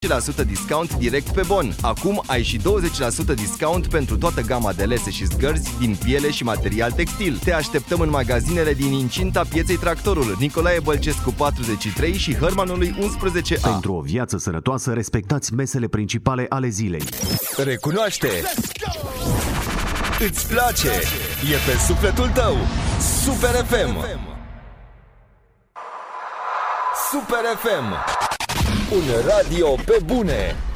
20% discount direct pe bon. Acum ai și 20% discount pentru toată gama de lese și zgărzi din piele și material textil. Te așteptăm în magazinele din incinta Pieței Tractorul, Nicolae Bălcescu 43 și Hărmanului 11A. Pentru o viață sănătoasă, respectați mesele principale ale zilei. Recunoaște! Îți place! E pe sufletul tău! Super FM! Super FM! Un radio pe bune!